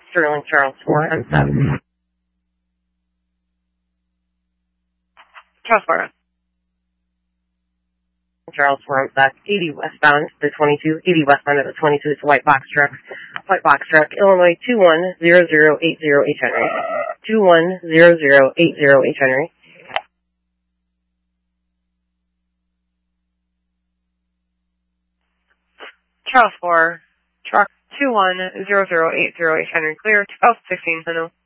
Sterling Charles 4 and 7. Charles 4. Charles 4 and 7. 80 westbound, the 22. 80 westbound of the 22 is a white box truck. White box truck, Illinois 210080 H. Henry. 210080 H. Henry. Charles 4, truck 210080 H. Henry, clear, 2016, Hello.